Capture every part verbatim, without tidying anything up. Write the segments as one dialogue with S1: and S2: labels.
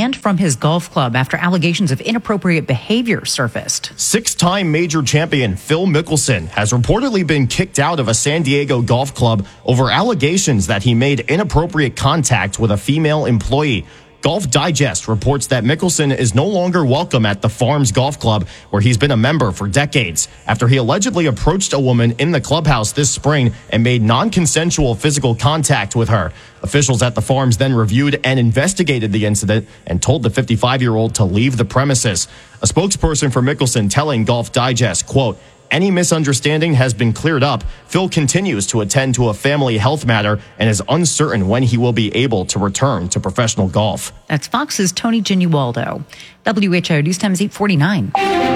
S1: banned from his golf club after allegations of inappropriate behavior surfaced.
S2: Six-time major champion Phil Mickelson has reportedly been kicked out of a San Diego golf club over allegations that he made inappropriate contact with a female employee. Golf Digest reports that Mickelson is no longer welcome at the Farms Golf Club, where he's been a member for decades, after he allegedly approached a woman in the clubhouse this spring and made non-consensual physical contact with her. Officials at the Farms then reviewed and investigated the incident and told the fifty-five-year-old to leave the premises. A spokesperson for Mickelson telling Golf Digest, quote, "Any misunderstanding has been cleared up. Phil continues to attend to a family health matter and is uncertain when he will be able to return to professional golf."
S1: That's Fox's Tony Genualdo. W H I O News Time is eight forty-nine.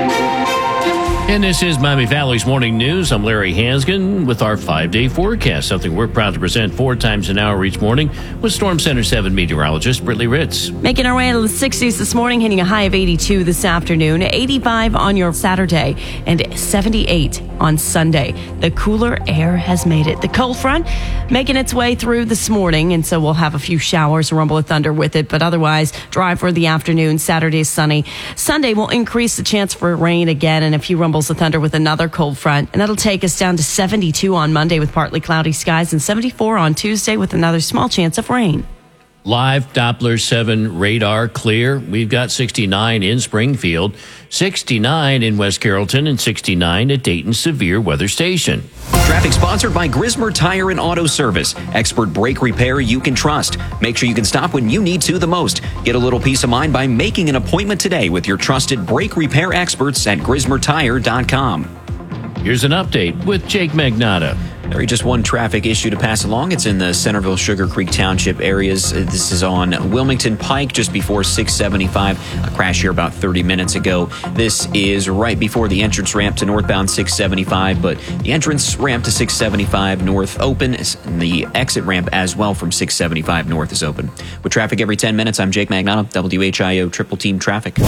S3: And this is Miami Valley's Morning News. I'm Larry Hansgen with our five-day forecast, something we're proud to present four times an hour each morning with Storm Center seven meteorologist Brittany Ritz.
S4: Making our way into the sixties this morning, hitting a high of eighty-two this afternoon, eighty-five on your Saturday, and seventy-eight on Sunday. The cooler air has made it. The cold front making its way through this morning, and so we'll have a few showers, a rumble of thunder with it, but otherwise dry for the afternoon. Saturday is sunny. Sunday will increase the chance for rain again and a few rumbles of thunder with another cold front, and that'll take us down to seventy-two on Monday with partly cloudy skies and seventy-four on Tuesday with another small chance of rain.
S3: Live Doppler seven radar clear. We've got sixty-nine in Springfield, sixty-nine in West Carrollton, and sixty-nine at Dayton Severe Weather Station.
S5: Traffic sponsored by Grismer Tire and Auto Service. Expert brake repair you can trust. Make sure you can stop when you need to the most. Get a little peace of mind by making an appointment today with your trusted brake repair experts at grismer tire dot com.
S3: Here's an update with Jake Magnotta.
S5: There is just one traffic issue to pass along. It's in the Centerville, Sugar Creek Township areas. This is on Wilmington Pike, just before six seventy-five. A crash here about thirty minutes ago. This is right before the entrance ramp to northbound six seventy-five, but the entrance ramp to six seventy-five north open, and the exit ramp as well from six seventy-five north is open. With traffic every ten minutes, I'm Jake Magnotta, W H I O Triple Team Traffic.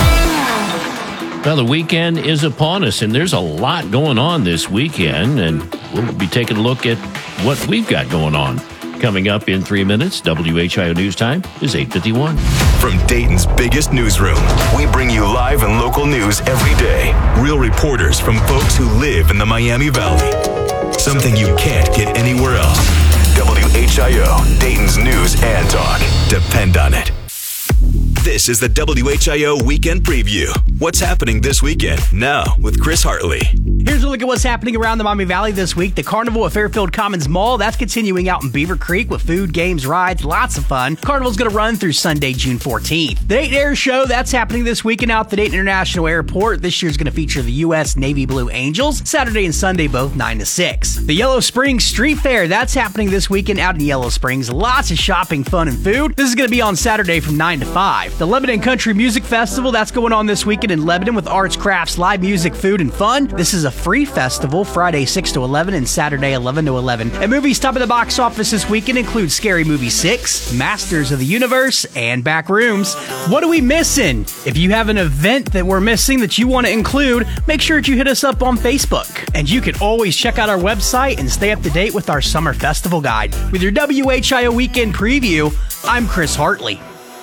S3: Well, the weekend is upon us, and there's a lot going on this weekend, and we'll be taking a look at what we've got going on. Coming up in three minutes, W H I O News Time is eight fifty-one.
S6: From Dayton's biggest newsroom, we bring you live and local news every day. Real reporters from folks who live in the Miami Valley. Something you can't get anywhere else. W H I O, Dayton's news and talk. Depend on it. This is the W H I O Weekend Preview. What's happening this weekend? Now with Chris Hartley.
S7: Here's a look at what's happening around the Miami Valley this week. The Carnival at Fairfield Commons Mall, that's continuing out in Beaver Creek with food, games, rides, lots of fun. Carnival's going to run through Sunday, June fourteenth. The Dayton Air Show, that's happening this weekend out at the Dayton International Airport. This year's going to feature the U S Navy Blue Angels, Saturday and Sunday both nine to six. The Yellow Springs Street Fair, that's happening this weekend out in Yellow Springs. Lots of shopping, fun, and food. This is going to be on Saturday from nine to five. The Lebanon Country Music Festival, that's going on this weekend in Lebanon with arts, crafts, live music, food, and fun. This is a free festival, Friday six to eleven and Saturday eleven to eleven. And movies top of the box office this weekend include Scary Movie six, Masters of the Universe, and Backrooms. What are we missing? If you have an event that we're missing that you want to include, make sure that you hit us up on Facebook. And you can always check out our website and stay up to date with our Summer Festival Guide. With your W H I O Weekend Preview, I'm Chris Hartley.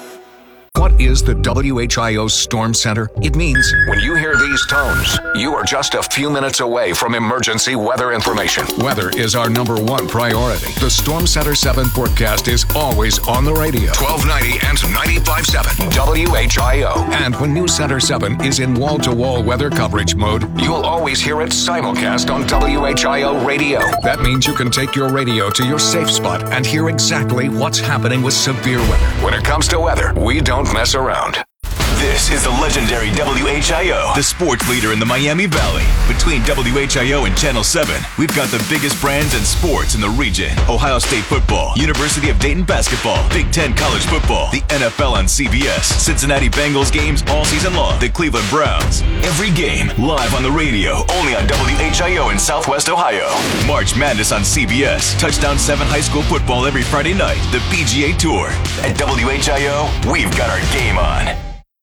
S8: What is the W H I O Storm Center? It means when you hear these tones, you are just a few minutes away from emergency weather information. Weather is our number one priority. The Storm Center seven forecast is always on the radio. twelve ninety and ninety-five point seven W H I O. And when News Center seven is in wall-to-wall weather coverage mode, you'll always hear it simulcast on W H I O radio. That means you can take your radio to your safe spot and hear exactly what's happening with severe weather. When it comes to weather, we don't mess around.
S6: This is the legendary W H I O, the sports leader in the Miami Valley. Between W H I O and Channel seven, we've got the biggest brands and sports in the region. Ohio State football, University of Dayton basketball, Big Ten college football, the N F L on C B S, Cincinnati Bengals games all season long, the Cleveland Browns. Every game live on the radio, only on W H I O in Southwest Ohio. March Madness on C B S, Touchdown seven high school football every Friday night, the P G A Tour. At W H I O, we've got our game on.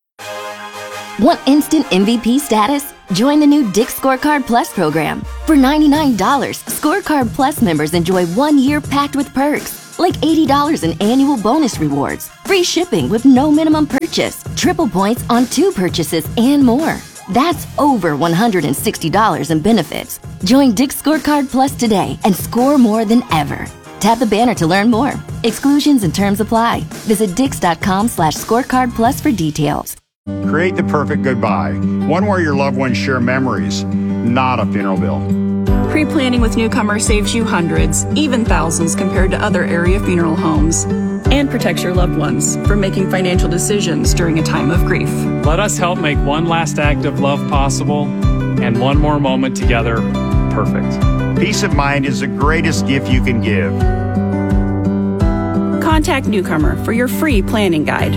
S9: Want instant M V P status? Join the new Dick's Scorecard Plus program. For ninety-nine dollars, Scorecard Plus members enjoy one year packed with perks, like eighty dollars in annual bonus rewards, free shipping with no minimum purchase, triple points on two purchases, and more. That's over one hundred sixty dollars in benefits. Join Dick's Scorecard Plus today and score more than ever. Tap the banner to learn more. Exclusions and terms apply. Visit dix.com slash scorecard plus for details.
S10: Create the perfect goodbye, one where your loved ones share memories, not a funeral bill.
S11: Pre-planning with Newcomer saves you hundreds, even thousands compared to other area funeral homes, and protects your loved ones from making financial decisions during a time of grief.
S12: Let us help make one last act of love possible and one more moment together perfect.
S10: Peace of mind is the greatest gift you can give.
S11: Contact Newcomer for your free planning guide.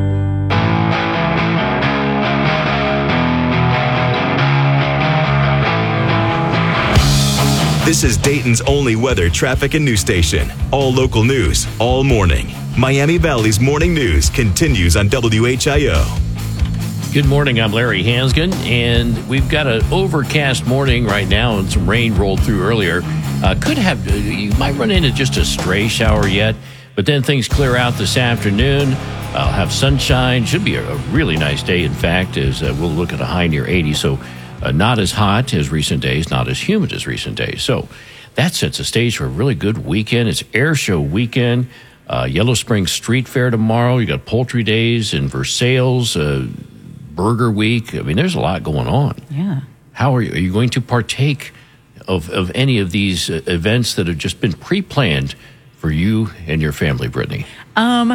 S6: This is Dayton's only weather, traffic, and news station. All local news, all morning. Miami Valley's morning news continues on W H I O.
S3: Good morning, I'm Larry Hansgen, and we've got an overcast morning right now, and some rain rolled through earlier. Uh, could have, uh, you might run into just a stray shower yet, but then things clear out this afternoon. I'll have sunshine. Should be a, a really nice day, in fact, as uh, we'll look at a high near eighty, so uh, not as hot as recent days, not as humid as recent days. So that sets the stage for a really good weekend. It's Air Show weekend. Uh, Yellow Springs Street Fair tomorrow. You got Poultry Days and Versailles, uh, Burger Week. I mean, there's a lot going on.
S1: Yeah.
S3: How are you? Are you going to partake of, of any of these uh, events that have just been pre-planned for you and your family, Brittany?
S1: Um,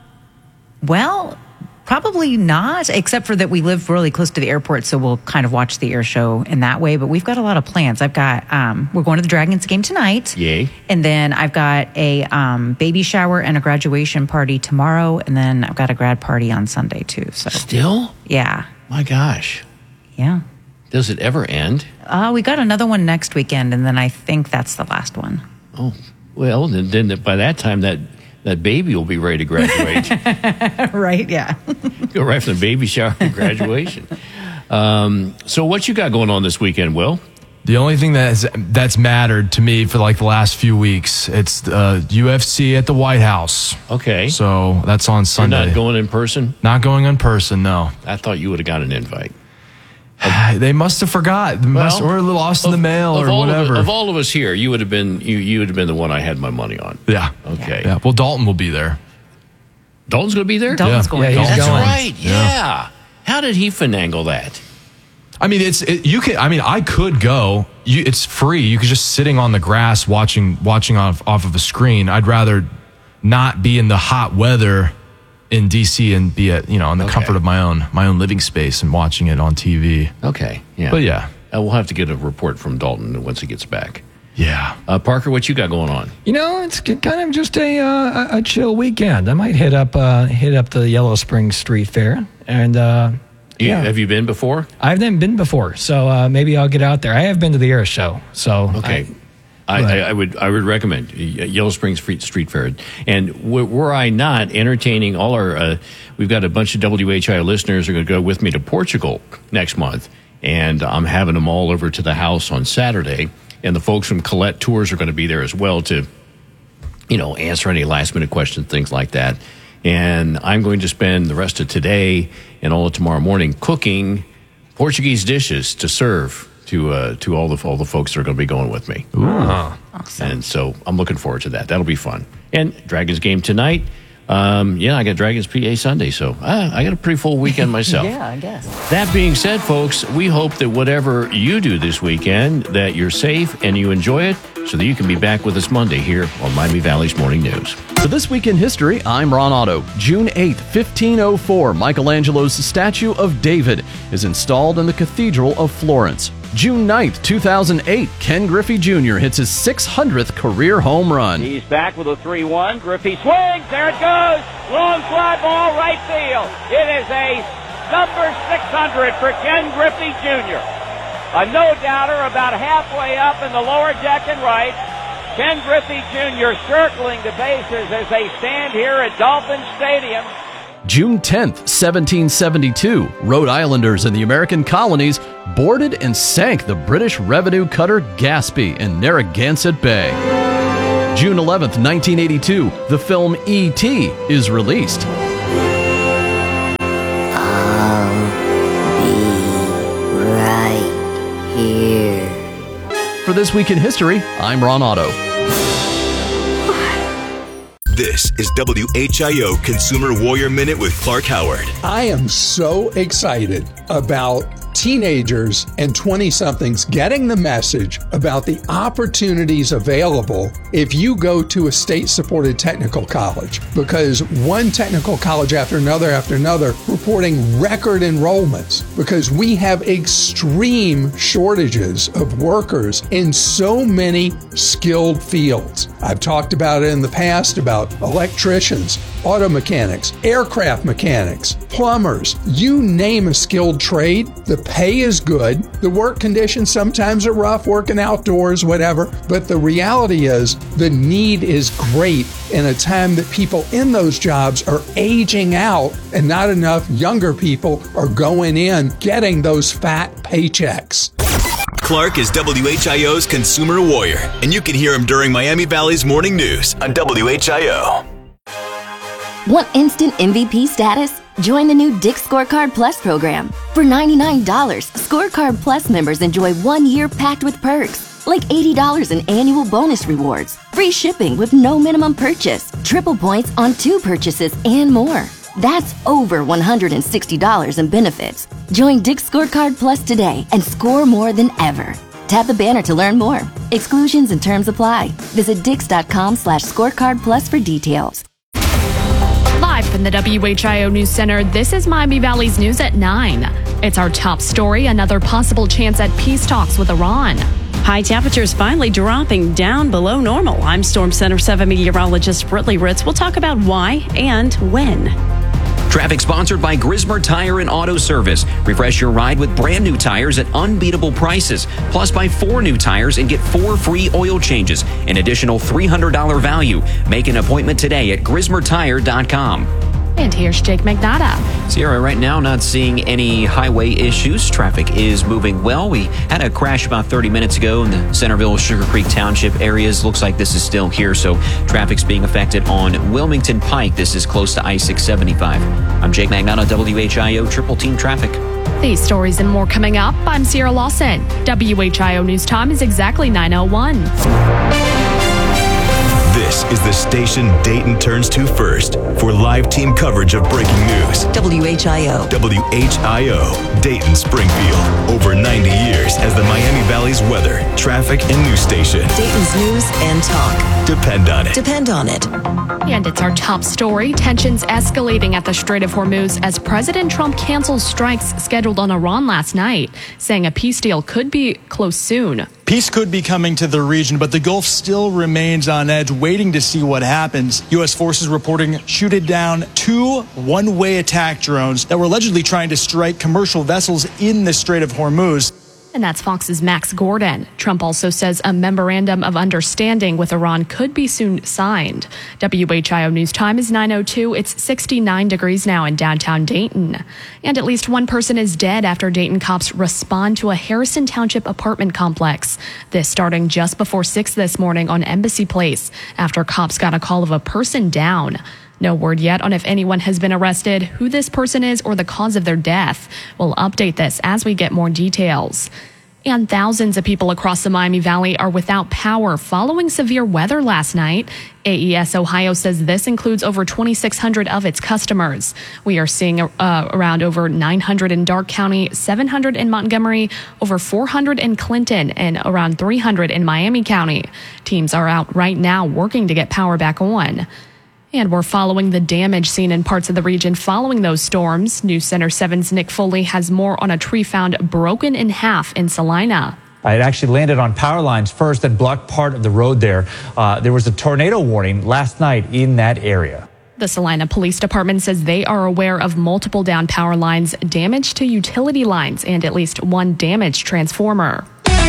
S1: well, probably not, except for that we live really close to the airport, so we'll kind of watch the air show in that way. But we've got a lot of plans. I've got, um, we're going to the Dragons game tonight.
S3: Yay.
S1: And then I've got a um, baby shower and a graduation party tomorrow. And then I've got a grad party on Sunday, too. So
S3: Still?
S1: Yeah.
S3: My gosh.
S1: Yeah.
S3: Does it ever end?
S1: Uh, we got another one next weekend, and then I think that's the last one.
S3: Oh, well, then, then by that time, that, that baby will be ready to graduate.
S1: Right, yeah.
S3: Go right from the baby shower to graduation. Um, so what you got going on this weekend, Will?
S13: The only thing that's, that's mattered to me for like the last few weeks, it's uh, U F C at the White House.
S3: Okay.
S13: So that's on Sunday.
S3: You're not going in person?
S13: Not going in person, no.
S3: I thought you would have got an invite.
S13: They must have forgot. They must,
S3: Well,
S13: or lost in
S3: of-
S13: the mail
S3: of
S13: or
S3: all of
S13: whatever.
S3: it- Of, all of us here, you would have been you you would have been the one I had my money on.
S13: Yeah.
S3: Okay.
S13: Yeah. Well, Dalton will be there.
S3: Dalton's going to be there?
S1: Dalton's
S13: Yeah.
S1: going.
S13: Yeah, he's
S3: That's
S13: going.
S3: right. Yeah.
S13: Yeah.
S3: How did he finagle that?
S13: I mean, it's it, you can. I mean, I could go. You, it's free. You could just sitting on the grass watching watching off off of a screen. I'd rather not be in the hot weather in D C and be at you know in the
S3: Okay.
S13: comfort of my own my own living space and watching it on T V.
S3: Okay. Yeah.
S13: But yeah,
S3: Uh, we'll have to get a report from Dalton once he gets back.
S13: yeah.
S3: Uh, Parker, what you got going on?
S14: You know, it's kind of just a uh, a chill weekend. I might hit up uh, hit up the Yellow Springs Street Fair, and uh,
S3: You-
S14: yeah,
S3: Have you been before?
S14: I've never been before, so uh, maybe I'll get out there. I have been to the Air Show, so
S3: Okay. I,
S14: Right.
S3: I, I would I would recommend Yellow Springs Street, Street Fair. And w- were I not entertaining all our, uh, we've got a bunch of W H I O listeners who are going to go with me to Portugal next month. And I'm having them all over to the house on Saturday. And the folks from Colette Tours are going to be there as well to, you know, answer any last minute questions, things like that. And I'm going to spend the rest of today and all of tomorrow morning cooking Portuguese dishes to serve to uh, to all the all the folks that are going to be going with me.
S1: Awesome.
S3: And so I'm looking forward to that. That'll be fun. And Dragons game tonight. Um, yeah, I got Dragons P A Sunday, so uh, I got a pretty full weekend myself.
S1: Yeah, I guess.
S3: That being said, folks, we hope that whatever you do this weekend, that you're safe and you enjoy it, so that you can be back with us Monday here on Miami Valley's Morning News.
S15: For This Week in History, I'm Ron Otto. June eighth, fifteen oh four, Michelangelo's statue of David is installed in the Cathedral of Florence. June ninth, two thousand eight, Ken Griffey Junior hits his six hundredth career home run.
S16: He's back with a three one. Griffey swings. There it goes. Long fly ball, right field. It is a number six hundred for Ken Griffey Junior A no-doubter about halfway up in the lower deck and right. Ken Griffey Junior circling the bases as they stand here at Dolphin Stadium.
S15: June tenth, seventeen seventy-two, Rhode Islanders in the American colonies boarded and sank the British revenue cutter Gaspee in Narragansett Bay. June eleventh, nineteen eighty-two, the film E T is released.
S17: Right here.
S15: For This Week in History, I'm Ron Otto.
S6: This is W H I O Consumer Warrior Minute with Clark Howard.
S18: I am so excited about teenagers and twenty-somethings getting the message about the opportunities available if you go to a state-supported technical college, because one technical college after another after another reporting record enrollments, because we have extreme shortages of workers in so many skilled fields. I've talked about it in the past about electricians, auto mechanics, aircraft mechanics, plumbers, you name a skilled trade. The pay is good. The work conditions sometimes are rough, working outdoors, whatever. But the reality is the need is great in a time that people in those jobs are aging out and not enough younger people are going in getting those fat paychecks.
S6: Clark is W H I O's Consumer Warrior, and you can hear him during Miami Valley's Morning News on W H I O.
S9: Want instant M V P status? Join the new Dick's Scorecard Plus program. For ninety-nine dollars, Scorecard Plus members enjoy one year packed with perks, like eighty dollars in annual bonus rewards, free shipping with no minimum purchase, triple points on two purchases, and more. That's over one hundred sixty dollars in benefits. Join Dick's Scorecard Plus today and score more than ever. Tap the banner to learn more. Exclusions and terms apply. Visit dix.com slash scorecard plus for details.
S19: Live from the W H I O News Center, this is Miami Valley's News at nine. It's our top story, another possible chance at peace talks with Iran.
S4: High temperatures finally dropping down below normal. I'm Storm Center seven meteorologist Britley Ritz. We'll talk about why and when.
S5: Traffic sponsored by Grismer Tire and Auto Service. Refresh your ride with brand new tires at unbeatable prices. Plus, buy four new tires and get four free oil changes. An additional three hundred dollars value. Make an appointment today at grismer tire dot com.
S19: And here's Jake McNada.
S5: Sierra, right now, not seeing any highway issues. Traffic is moving well. We had a crash about thirty minutes ago in the Centerville, Sugar Creek Township areas. Looks like this is still here, so traffic's being affected on Wilmington Pike. This is close to I six seventy-five. I'm Jake McNada, W H I O Triple Team Traffic.
S19: These stories and more coming up. I'm Sierra Lawson. W H I O News time is exactly nine oh one.
S6: This is the station Dayton turns to first for live team coverage of breaking news.
S20: W H I O.
S6: W H I O, Dayton Springfield. Over ninety years as the Miami Valley's weather, traffic, and news station.
S20: Dayton's news and talk.
S6: Depend on it.
S20: Depend on it.
S19: And it's our top story. Tensions escalating at the Strait of Hormuz as President Trump cancels strikes scheduled on Iran last night, saying a peace deal could be close soon.
S21: Peace could be coming to the region, but the Gulf still remains on edge, waiting to see what happens. U S forces reporting shooting down two one-way attack drones that were allegedly trying to strike commercial vessels in the Strait of Hormuz.
S19: And that's Fox's Max Gordon. Trump also says a memorandum of understanding with Iran could be soon signed. W H I O News time is nine oh two. It's sixty-nine degrees now in downtown Dayton. And at least one person is dead after Dayton cops respond to a Harrison Township apartment complex. This starting just before six this morning on Embassy Place after cops got a call of a person down. No word yet on if anyone has been arrested, who this person is, or the cause of their death. We'll update this as we get more details. And thousands of people across the Miami Valley are without power following severe weather last night. A E S Ohio says this includes over twenty-six hundred of its customers. We are seeing uh, around over nine hundred in Dark County, seven hundred in Montgomery, over four hundred in Clinton, and around three hundred in Miami County. Teams are out right now working to get power back on. And we're following the damage seen in parts of the region following those storms. News Center seven's Nick Foley has more on a tree found broken in half in Salina.
S22: It actually landed on power lines first and blocked part of the road there. Uh, there was a tornado warning last night in that area.
S19: The Salina Police Department says they are aware of multiple down power lines, damage to utility lines, and at least one damaged transformer.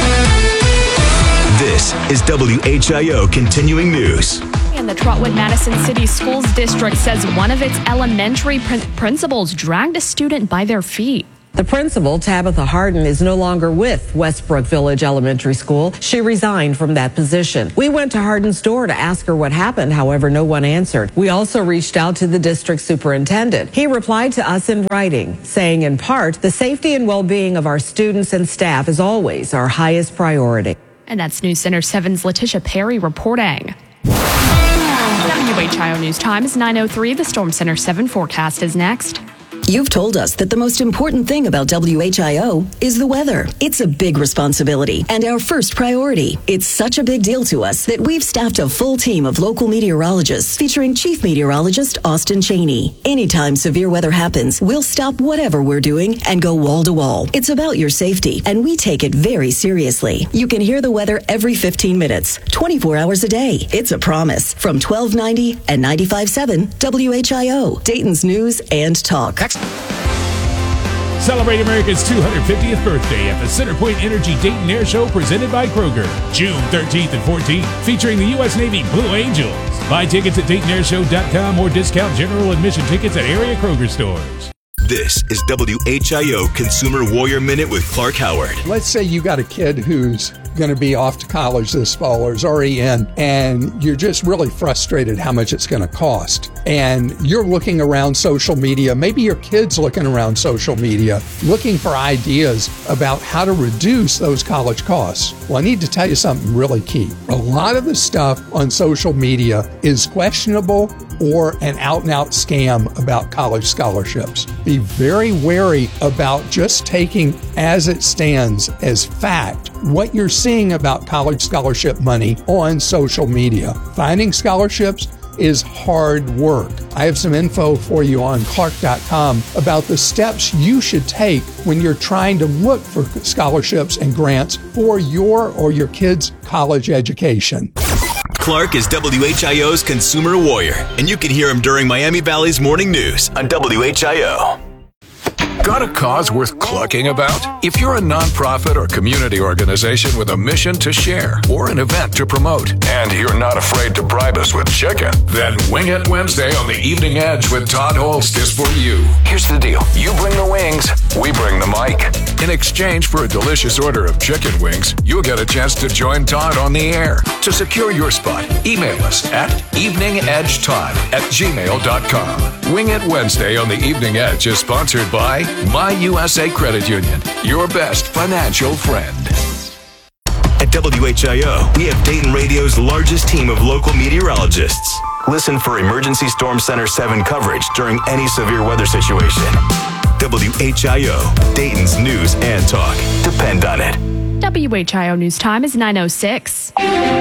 S6: This is W H I O Continuing News.
S19: And the Trotwood Madison City Schools District says one of its elementary prin- principals dragged a student by their feet.
S2: The principal, Tabitha Harden, is no longer with Westbrook Village Elementary School. She resigned from that position. We went to Harden's door to ask her what happened. However, no one answered. We also reached out to the district superintendent. He replied to us in writing, saying in part, the safety and well-being of our students and staff is always our highest priority.
S19: And that's News Center seven's Letitia Perry reporting. W H I O News Time is nine oh three. The Storm Center seven forecast is next.
S20: You've told us that the most important thing about W H I O is the weather. It's a big responsibility and our first priority. It's such a big deal to us that we've staffed a full team of local meteorologists featuring Chief Meteorologist Austin Cheney. Anytime severe weather happens, we'll stop whatever we're doing and go wall to wall. It's about your safety, and we take it very seriously. You can hear the weather every fifteen minutes, twenty-four hours a day. It's a promise from twelve ninety and ninety-five point seven W H I O, Dayton's News and Talk. Next.
S17: Celebrate America's two hundred fiftieth birthday at the Centerpoint Energy Dayton Air Show presented by Kroger. June thirteenth and fourteenth, featuring the U S Navy Blue Angels. Buy tickets at Dayton Air Show dot com or discount general admission tickets at area Kroger stores.
S6: This is W H I O Consumer Warrior Minute with Clark Howard.
S18: Let's say you got a kid who's going to be off to college this fall or is already in, and you're just really frustrated how much it's going to cost. And you're looking around social media, maybe your kid's looking around social media, looking for ideas about how to reduce those college costs. Well, I need to tell you something really key. A lot of the stuff on social media is questionable or an out-and-out scam about college scholarships. Be very wary about just taking as it stands as fact what you're seeing about college scholarship money on social media. Finding scholarships is hard work. I have some info for you on Clark dot com about the steps you should take when you're trying to look for scholarships and grants for your or your kid's college education.
S6: Clark is W H I O's Consumer Warrior, and you can hear him during Miami Valley's Morning News on W H I O.
S8: Got a cause worth clucking about? If you're a nonprofit or community organization with a mission to share or an event to promote, and you're not afraid to bribe us with chicken, then Wing It Wednesday on the Evening Edge with Todd Holst is for you. Here's the deal. You bring the wings, we bring the mic. In exchange for a delicious order of chicken wings, you'll get a chance to join Todd on the air. To secure your spot, email us at eveningedgetodd at gmail dot com. Wing It Wednesday on the Evening Edge is sponsored by My U S A Credit Union, your best financial friend.
S6: At W H I O, we have Dayton Radio's largest team of local meteorologists. Listen for Emergency Storm Center seven coverage during any severe weather situation. W H I O, Dayton's News and Talk. Depend on it.
S19: W H I O News Time is nine oh six.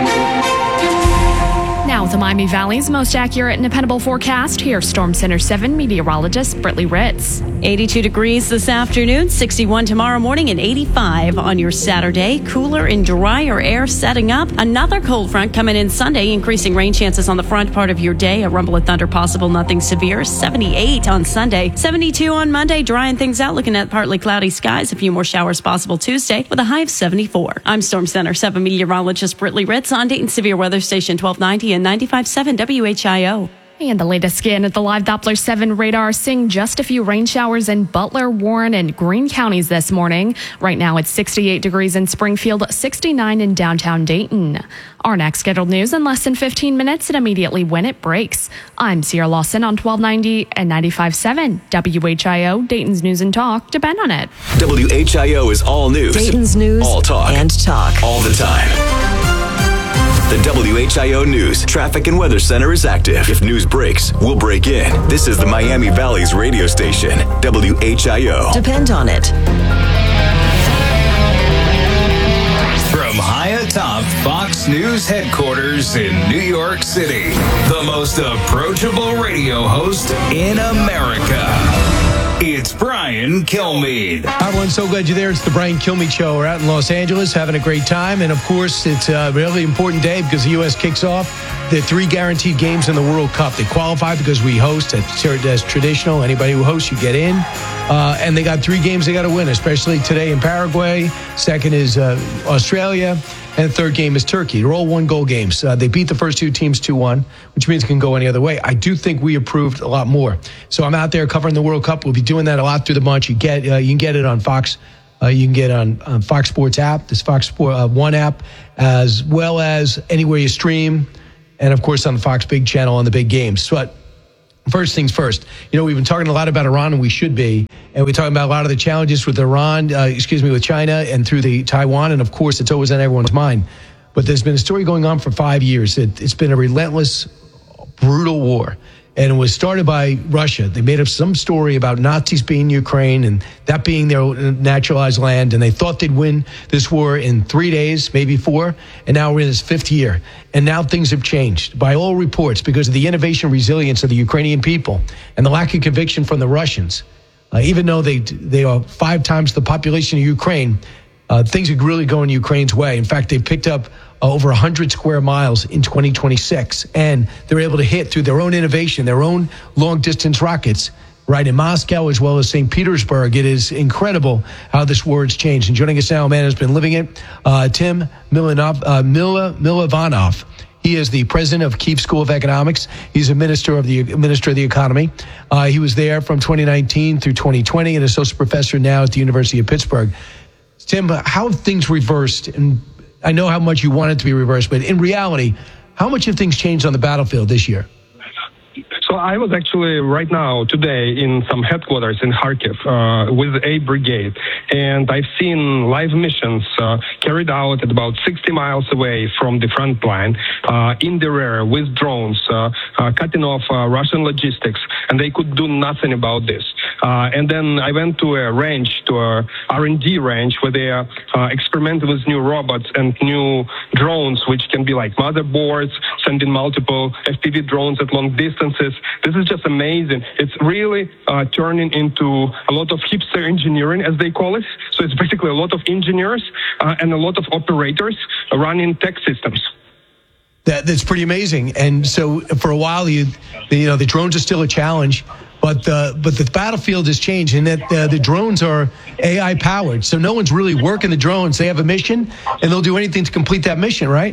S19: Now with the Miami Valley's most accurate and dependable forecast, here's Storm Center seven meteorologist Britley Ritz.
S4: eighty-two degrees this afternoon, sixty-one tomorrow morning, and eighty-five on your Saturday. Cooler and drier air setting up. Another cold front coming in Sunday, increasing rain chances on the front part of your day. A rumble of thunder possible, nothing severe. seventy-eight on Sunday. seventy-two on Monday, drying things out, looking at partly cloudy skies. A few more showers possible Tuesday with a high of seventy-four. I'm Storm Center seven meteorologist Britley Ritz on Dayton Severe Weather Station twelve ninety and ninety-five point seven W H I O.
S19: And the latest scan at the live Doppler seven radar seeing just a few rain showers in Butler, Warren, and Greene counties this morning. Right now it's sixty-eight degrees in Springfield, sixty-nine in downtown Dayton. Our next scheduled news in less than fifteen minutes and immediately when it breaks. I'm Sierra Lawson on twelve ninety and ninety-five point seven W H I O, Dayton's News and Talk. Depend on it.
S6: W H I O is all news.
S20: Dayton's News
S6: all talk.
S20: and Talk.
S6: All the time. The W H I O News Traffic and Weather Center is active. If news breaks, we'll break in. This is the Miami Valley's radio station, W H I O.
S20: Depend on it.
S23: From high atop Fox News headquarters in New York City, the most approachable radio host in America. It's Brian Kilmeade.
S24: Hi, everyone. So glad you're there. It's the Brian Kilmeade Show. We're out in Los Angeles having a great time. And, of course, it's a really important day because the U S kicks off the three guaranteed games in the World Cup. They qualify because we host. As traditional, anybody who hosts, you get in. Uh, and they got three games they got to win, especially today in Paraguay. Second is uh, Australia. And the third game is Turkey. They're all one-goal games. Uh, they beat the first two teams two one, which means it can go any other way. I do think we improved a lot more. So I'm out there covering the World Cup. We'll be doing that a lot through the the bunch. You get uh, you can get it on Fox. Uh, you can get it on, on Fox Sports app, this Fox Sport uh, One app, as well as anywhere you stream, and of course on the Fox Big Channel on the big games. But first things first, you know, we've been talking a lot about Iran, and we should be, and we're talking about a lot of the challenges with Iran, uh, excuse me, with China and through the Taiwan, and of course it's always on everyone's mind. But there's been a story going on for five years. It, it's been a relentless, brutal war. And it was started by Russia. They made up some story about Nazis being Ukraine and that being their naturalized land. And they thought they'd win this war in three days, maybe four. And now we're in this fifth year. And now things have changed by all reports because of the innovation and resilience of the Ukrainian people and the lack of conviction from the Russians. Uh, even though they they are five times the population of Ukraine, uh, things are really going Ukraine's way. In fact, they picked up Uh, over one hundred square miles in twenty twenty-six. And they're able to hit through their own innovation, their own long-distance rockets, right in Moscow as well as Saint Petersburg. It is incredible how this war has changed. And joining us now, a man who's been living it, uh, Tim Milanov, uh, Mila, Milovanov. He is the president of Kyiv School of Economics. He's a minister of the minister of the economy. Uh, he was there from twenty nineteen through twenty twenty and associate professor now at the University of Pittsburgh. Tim, how have things reversed? And I know how much you want it to be reversed, but in reality, how much have things changed on the battlefield this year?
S7: So I was actually right now today in some headquarters in Kharkiv uh, with a brigade, and I've seen live missions uh, carried out at about sixty miles away from the front line uh, in the rear with drones, uh, uh, cutting off uh, Russian logistics, and they could do nothing about this. Uh, and then I went to a range, to a R and D range, where they are uh, experimenting with new robots and new drones, which can be like motherboards, sending multiple F P V drones at long distances. This is just amazing. It's really uh, turning into a lot of hipster engineering, as they call it. So it's basically a lot of engineers uh, and a lot of operators running tech systems.
S24: That, that's pretty amazing. And so for a while, you, you know, the drones are still a challenge, but the but the battlefield has changed, and that uh, the drones are A I powered. So no one's really working the drones. They have a mission, and they'll do anything to complete that mission, right?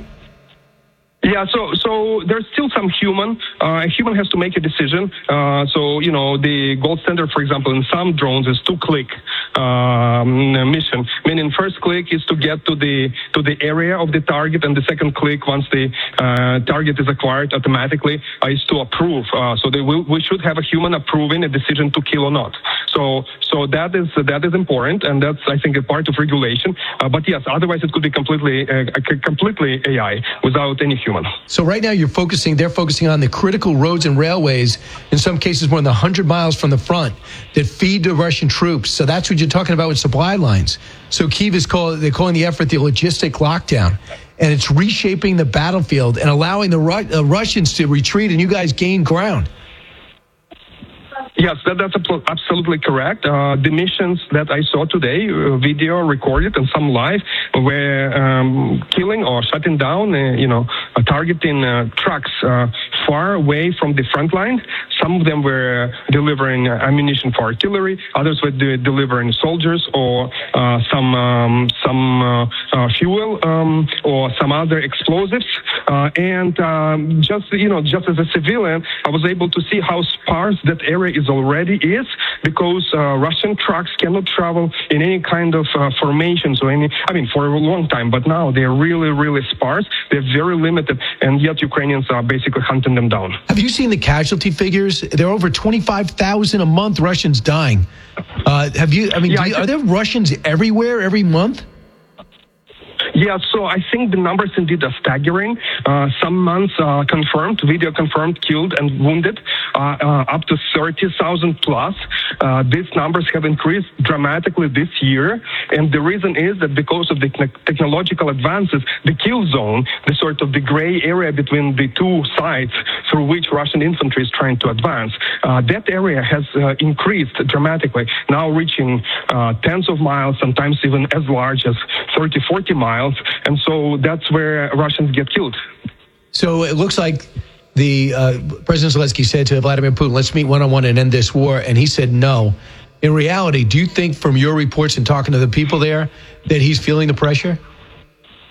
S7: Yeah, so so there's still some human. Uh, a human has to make a decision. Uh, so, you know, the gold standard, for example, in some drones is two-click um, mission, meaning first click is to get to the to the area of the target, and the second click, once the uh, target is acquired automatically, uh, is to approve. Uh, so they will, we should have a human approving a decision to kill or not. So so that is uh, that is important, and that's, I think, a part of regulation. Uh, but yes, otherwise it could be completely uh, completely A I without any human.
S24: So right now you're focusing, they're focusing on the critical roads and railways, in some cases more than one hundred miles from the front, that feed the Russian troops. So that's what you're talking about with supply lines. So Kyiv is called, they're calling the effort the logistic lockdown. And it's reshaping the battlefield and allowing the Ru- uh, Russians to retreat, and you guys gain ground.
S7: Yes, that, that's absolutely correct. Uh, the missions that I saw today, uh, video recorded and some live, were um, killing or shutting down, uh, you know, uh, targeting uh, trucks uh, far away from the front line. Some of them were delivering ammunition for artillery. Others were de- delivering soldiers or uh, some um, some uh, uh, fuel um, or some other explosives. Uh, and um, just you know, just as a civilian, I was able to see how sparse that area is already is, because uh, Russian trucks cannot travel in any kind of uh, formations or any, I mean, for a long time, but now they're really, really sparse. They're very limited, and yet Ukrainians are basically hunting them down.
S24: Have you seen the casualty figures? There are over twenty-five thousand a month Russians dying. Uh, have you, I mean,
S7: yeah,
S24: do you,
S7: I
S24: are there Russians everywhere every month?
S7: Yeah, so I think the numbers indeed are staggering. Uh, some months uh, confirmed, video confirmed, killed and wounded, uh, uh, up to thirty thousand plus. Uh, these numbers have increased dramatically this year. And the reason is that because of the te- technological advances, the kill zone, the sort of the gray area between the two sides through which Russian infantry is trying to advance, uh, that area has uh, increased dramatically, now reaching uh, tens of miles, sometimes even as large as thirty, forty miles. And so that's where Russians get killed.
S24: So it looks like the uh, President Zelensky said to Vladimir Putin, let's meet one-on-one and end this war. And he said no. In reality, do you think from your reports and talking to the people there that he's feeling the pressure?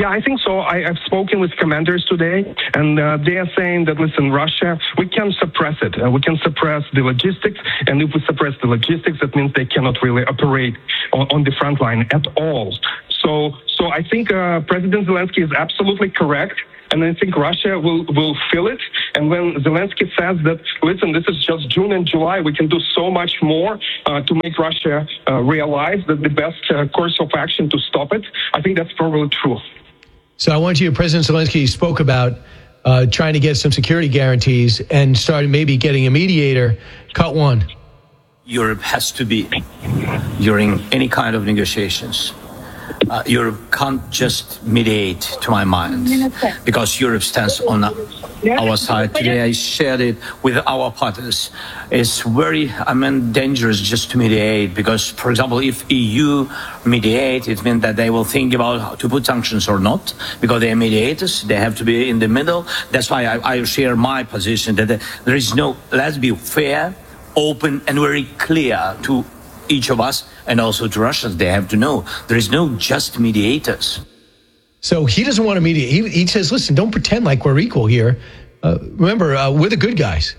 S7: Yeah, I think so. I, I've spoken with commanders today, and uh, they are saying that, listen, Russia, we can suppress it. Uh, we can suppress the logistics, and if we suppress the logistics, that means they cannot really operate on, on the front line at all. So, so I think uh, President Zelensky is absolutely correct. And I think Russia will, will feel it. And when Zelensky says that, listen, this is just June and July, we can do so much more uh, to make Russia uh, realize that the best uh, course of action to stop it, I think that's probably true.
S24: So I want you, President Zelensky spoke about uh, trying to get some security guarantees and started maybe getting a mediator. Cut one.
S10: Europe has to be during any kind of negotiations. Uh, Europe can't just mediate, to my mind, because Europe stands on our side. Today I shared it with our partners. It's very, I mean, dangerous just to mediate, because, for example, if E U mediate, it means that they will think about how to put sanctions or not, because they are mediators. They have to be in the middle. That's why I, I share my position that there is no, let's be fair, open, and very clear to each of us, and also to Russians. They have to know there is no just mediators.
S24: So he doesn't want to mediate. He, he says, listen, don't pretend like we're equal here. Uh, remember, uh, we're the good guys.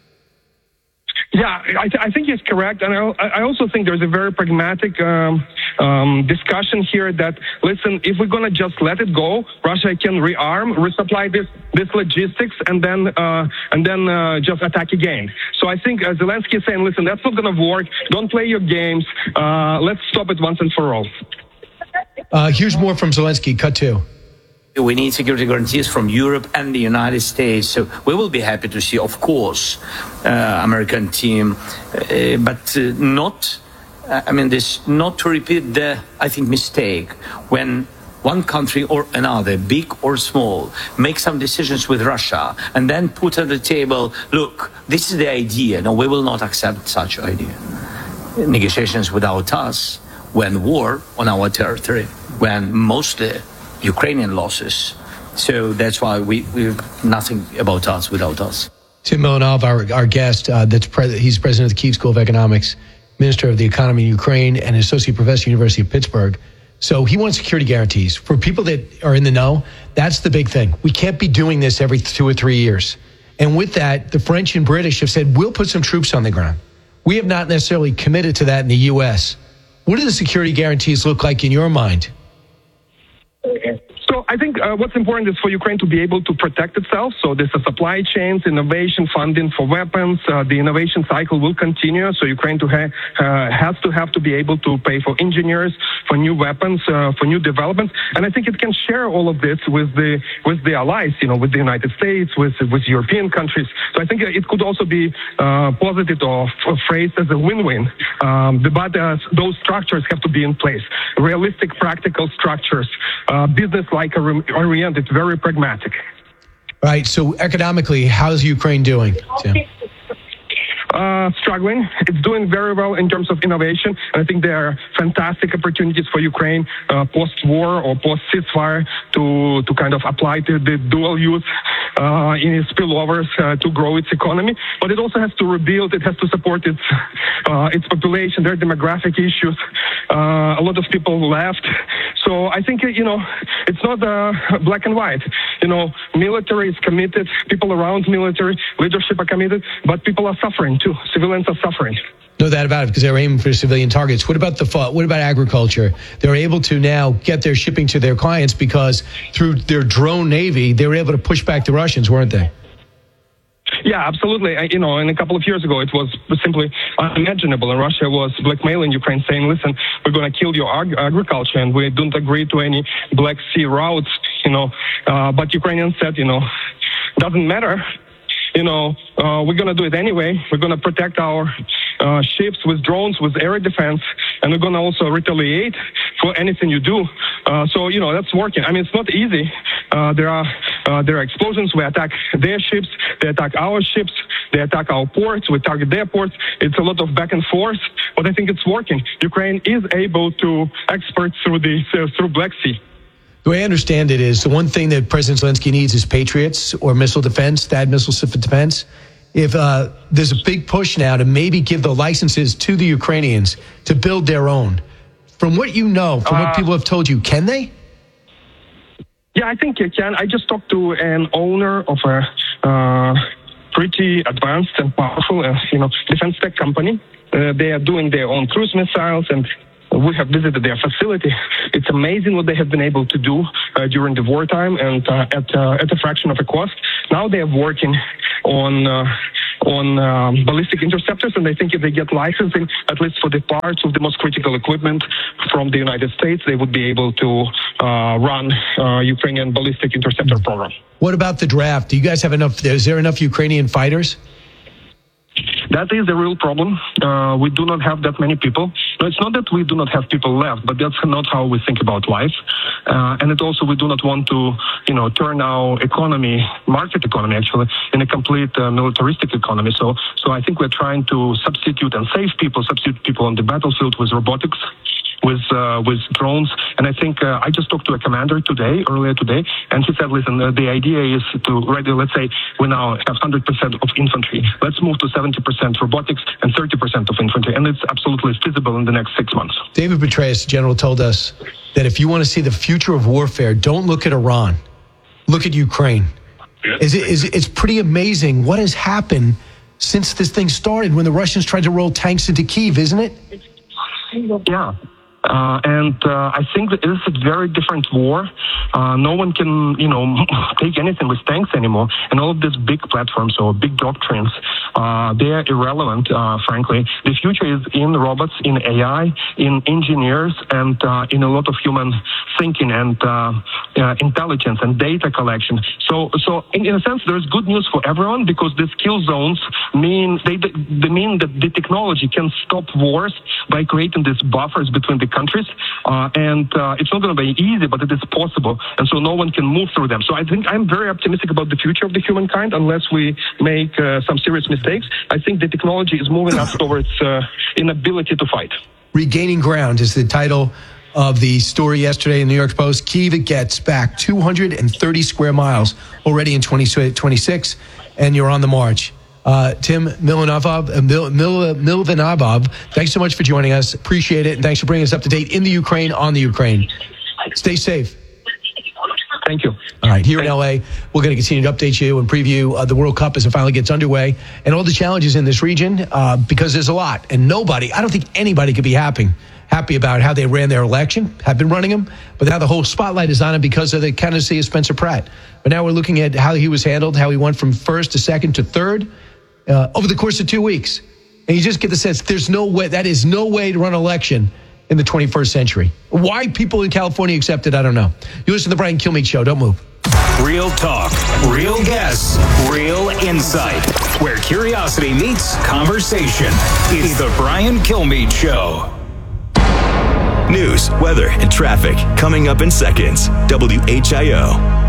S7: Yeah, I, th- I think he's correct. And I, I also think there's a very pragmatic um, um, discussion here that, listen, if we're going to just let it go, Russia can rearm, resupply this, this logistics, and then uh, and then uh, just attack again. So I think uh, Zelensky is saying, listen, that's not going to work. Don't play your games. Uh, let's stop it once and for all.
S24: Uh, here's more from Zelensky. Cut two.
S10: We need security guarantees from Europe and the United States. So we will be happy to see, of course, uh, American team, uh, but uh, not, uh, I mean, this, not to repeat the, I think, mistake when one country or another, big or small, make some decisions with Russia and then put on the table, look, this is the idea. No, we will not accept such idea. Negotiations without us, when war on our territory, when mostly Ukrainian losses. So that's why we, we nothing about us without us.
S24: Tim Milanov, our, our guest, uh, that's pre- he's president of the Kyiv School of Economics, Minister of the Economy in Ukraine, and Associate Professor, University of Pittsburgh. So he wants security guarantees. For people that are in the know, that's the big thing. We can't be doing this every two or three years. And with that, the French and British have said, we'll put some troops on the ground. We have not necessarily committed to that in the U S. What do the security guarantees look like in your mind?
S7: So I think uh, what's important is for Ukraine to be able to protect itself. So there's a supply chains, innovation, funding for weapons. Uh, the innovation cycle will continue. So Ukraine to ha- uh, has to have to be able to pay for engineers, for new weapons, uh, for new developments. And I think it can share all of this with the with the allies, you know, with the United States, with with European countries. So I think it could also be uh, posited or f- phrased as a win-win. Um, but uh, those structures have to be in place. Realistic, practical structures. Uh, business-like oriented, very pragmatic.
S24: Right. So economically, how's Ukraine doing, Tim?
S7: Uh, struggling. It's doing very well in terms of innovation. And I think there are fantastic opportunities for Ukraine uh, post-war or post-ceasefire to to kind of apply to the dual use uh, in its spillovers uh, to grow its economy. But it also has to rebuild. It has to support its uh, its population. There are demographic issues. Uh, a lot of people left. So I think, you know, it's not uh, black and white. You know, military is committed. People around military leadership are committed, but people are suffering too. Civilians are suffering.
S24: No doubt about it, because they're aiming for civilian targets. What about the what about agriculture? They're able to now get their shipping to their clients because through their drone navy, they were able to push back the Russians, weren't they?
S7: Yeah, absolutely. I, you know, and a couple of years ago, it was simply unimaginable. And Russia was blackmailing Ukraine, saying, listen, we're going to kill your ag- agriculture, and we don't agree to any Black Sea routes, you know. Uh, but Ukrainians said, you know, doesn't matter. You know, uh, we're going to do it anyway. We're going to protect our uh, ships with drones, with air defense, and we're going to also retaliate for anything you do. Uh, so, you know, that's working. I mean, it's not easy. Uh, there are uh, there are explosions. We attack their ships. They attack our ships. They attack our ports. We target their ports. It's a lot of back and forth, but I think it's working. Ukraine is able to export through the uh, through Black Sea.
S24: The way I understand it is the one thing that President Zelensky needs is Patriots or missile defense, THAAD missile defense. If uh, there's a big push now to maybe give the licenses to the Ukrainians to build their own. From what you know, from what
S7: uh,
S24: people have told you, can they?
S7: Yeah, I think you can. I just talked to an owner of a uh, pretty advanced and powerful, uh, you know, defense tech company. Uh, they are doing their own cruise missiles, and we have visited their facility. It's amazing what they have been able to do uh, during the wartime and uh, at uh, at a fraction of a cost. Now they are working on uh, on um, ballistic interceptors, and I think if they get licensing, at least for the parts of the most critical equipment from the United States, they would be able to uh, run uh, Ukrainian ballistic interceptor program.
S24: What about the draft? Do you guys have enough? Is there enough Ukrainian fighters?
S7: That is the real problem. Uh, we do not have that many people. No, it's not that we do not have people left, but that's not how we think about life. Uh, and it also, we do not want to, you know, turn our economy, market economy actually, in a complete uh, militaristic economy. So, so I think we're trying to substitute and save people, substitute people on the battlefield with robotics, with uh, with drones. And I think uh, I just talked to a commander today, earlier today, and he said, listen, uh, the idea is to, ready, let's say we now have one hundred percent of infantry. Let's move to seventy percent robotics and thirty percent of infantry. And it's absolutely feasible in the next six months.
S24: David Petraeus, General, told us that if you want to see the future of warfare, don't look at Iran. Look at Ukraine. Is it, is it, it's pretty amazing what has happened since this thing started when the Russians tried to roll tanks into Kyiv, isn't it?
S7: Yeah. Uh, and uh, I think that it is a very different war. Uh, no one can, you know, take anything with tanks anymore. And all of these big platforms or big doctrines, uh, they are irrelevant, uh, frankly. The future is in robots, in A I, in engineers, and uh, in a lot of human thinking and uh, uh, intelligence and data collection. So, so in, in a sense, there is good news for everyone because the skill zones mean they, they mean that the technology can stop wars by creating these buffers between the countries, uh, and uh, it's not going to be easy, but it is possible, and so no one can move through them. So I think I'm very optimistic about the future of the humankind, unless we make uh, some serious mistakes. I think the technology is moving us towards uh, inability to fight.
S24: Regaining Ground is the title of the story yesterday in the New York Post. Kyiv gets back two hundred thirty square miles already in twenty twenty-six, and you're on the march. Uh, Tim Milanov, uh, Mil, Mil, Milvanov, thanks so much for joining us. Appreciate it. And thanks for bringing us up to date in the Ukraine, on the Ukraine. Stay safe.
S7: Thank you.
S24: All right. Here in L A, we're going to continue to update you and preview uh, the World Cup as it finally gets underway and all the challenges in this region uh, because there's a lot. And nobody, I don't think anybody could be happy. happy about how they ran their election, have been running them, but now the whole spotlight is on him because of the candidacy of Spencer Pratt. But now we're looking at how he was handled, how he went from first to second to third uh, over the course of two weeks. And you just get the sense there's no way, that is no way to run an election in the twenty-first century. Why people in California accept it, I don't know. You listen to the Brian Kilmeade Show. Don't move.
S23: Real talk, real guests, real insight. Where curiosity meets conversation. It's the Brian Kilmeade Show.
S6: News, weather, and traffic coming up in seconds. W H I O.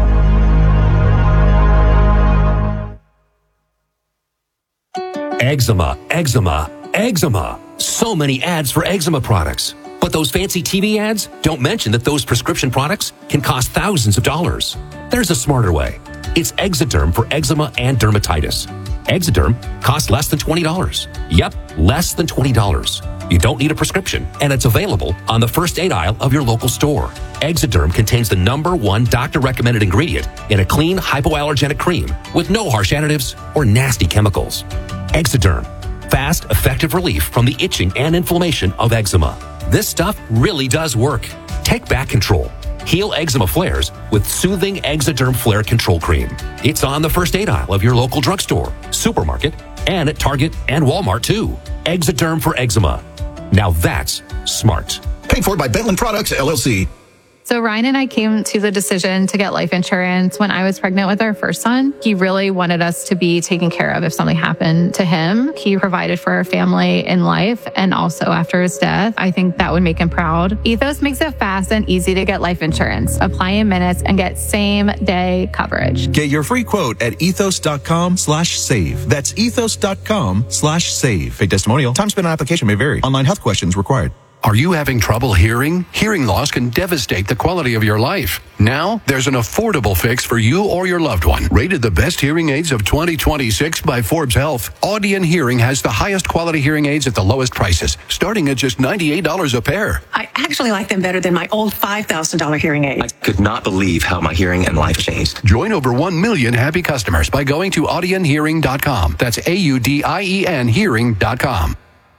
S11: Eczema, eczema, eczema. So many ads for eczema products. But those fancy T V ads don't mention that those prescription products can cost thousands of dollars. There's a smarter way. It's Exoderm for eczema and dermatitis. Exoderm costs less than twenty dollars. Yep, less than twenty dollars. You don't need a prescription, and it's available on the first aid aisle of your local store. Exoderm contains the number one doctor-recommended ingredient in a clean, hypoallergenic cream with no harsh additives or nasty chemicals. Exoderm, fast, effective relief from the itching and inflammation of eczema. This stuff really does work. Take back control. Heal eczema flares with soothing Exoderm Flare Control Cream. It's on the first aid aisle of your local drugstore, supermarket, and at Target and Walmart too. Exoderm for eczema. Now that's smart.
S8: Paid for by Bentland Products, L L C.
S12: So Ryan and I came to the decision to get life insurance when I was pregnant with our first son. He really wanted us to be taken care of if something happened to him. He provided for our family in life and also after his death. I think that would make him proud. Ethos makes it fast and easy to get life insurance. Apply in minutes and get same day coverage.
S13: Get your free quote at ethos.com slash save. That's ethos.com slash save. Fake testimonial. Time spent on application may vary. Online health questions required.
S8: Are you having trouble hearing? Hearing loss can devastate the quality of your life. Now, there's an affordable fix for you or your loved one. Rated the best hearing aids of twenty twenty-six by Forbes Health, Audion Hearing has the highest quality hearing aids at the lowest prices, starting at just ninety-eight dollars a pair.
S1: I actually like them better than my old five thousand dollars hearing aids.
S3: I could not believe how my hearing and life changed.
S8: Join over one million happy customers by going to audion hearing dot com. That's A U D I E N hearing dot com.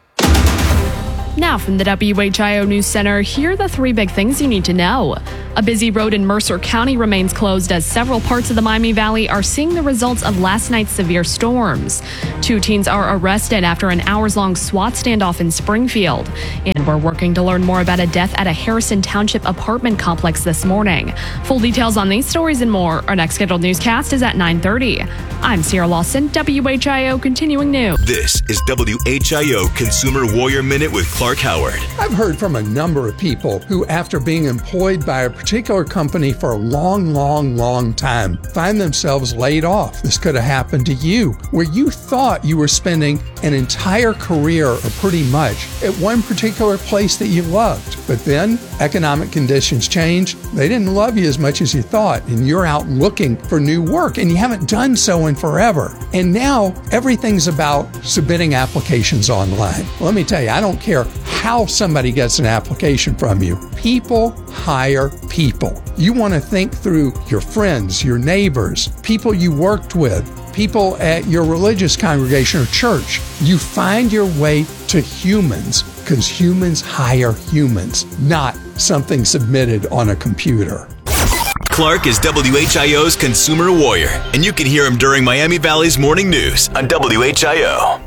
S19: Now from the W H I O News Center, here are the three big things you need to know. A busy road in Mercer County remains closed as several parts of the Miami Valley are seeing the results of last night's severe storms. Two teens are arrested after an hours-long SWAT standoff in Springfield. And we're working to learn more about a death at a Harrison Township apartment complex this morning. Full details on these stories and more. Our next scheduled newscast is at nine thirty. I'm Sierra Lawson, W H I O Continuing News.
S6: This is W H I O Consumer Warrior Minute with Clark Howard.
S18: I've heard from a number of people who, after being employed by a particular company for a long, long, long time, find themselves laid off. This could have happened to you, where you thought you were spending an entire career, or pretty much, at one particular place that you loved. But then economic conditions changed. They didn't love you as much as you thought, and you're out looking for new work, and you haven't done so in forever. And now everything's about submitting applications online. Let me tell you, I don't care how somebody gets an application from you. People hire people. You want to think through your friends, your neighbors, people you worked with, people at your religious congregation or church. You find your way to humans, because humans hire humans, not something submitted on a computer.
S6: Clark is W H I O's Consumer Warrior, and you can hear him during Miami Valley's Morning News on W H I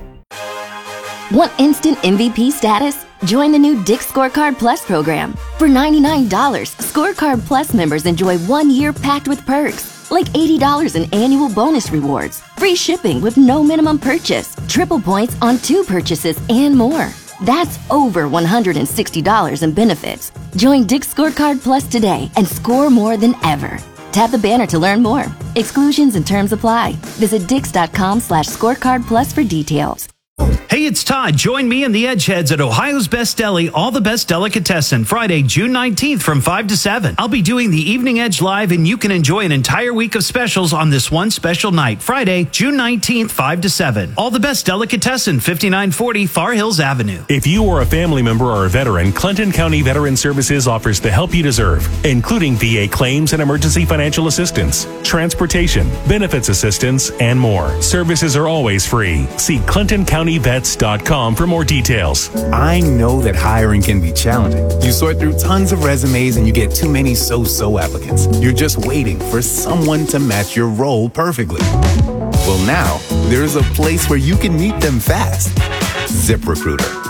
S6: O.
S9: Want instant M V P status? Join the new Dick's Scorecard Plus program. For ninety-nine dollars, Scorecard Plus members enjoy one year packed with perks, like eighty dollars in annual bonus rewards, free shipping with no minimum purchase, triple points on two purchases, and more. That's over one hundred sixty dollars in benefits. Join Dick's Scorecard Plus today and score more than ever. Tap the banner to learn more. Exclusions and terms apply. Visit dix.com slash scorecard plus for details.
S14: Hey, it's Todd. Join me and the Edgeheads at Ohio's Best Deli, All the Best Delicatessen, Friday, June nineteenth from five to seven. I'll be doing the Evening Edge live, and you can enjoy an entire week of specials on this one special night, Friday, June nineteenth, five to seven. All the Best Delicatessen, fifty-nine forty Far Hills Avenue.
S16: If you or a family member or a veteran, Clinton County Veteran Services offers the help you deserve, including V A claims and emergency financial assistance, transportation, benefits assistance, and more. Services are always free. See clinton county vets dot com for more details.
S25: I know that hiring can be challenging. You sort through tons of resumes and you get too many so-so applicants. You're just waiting for someone to match your role perfectly. Well, now there's a place where you can meet them fast. ZipRecruiter.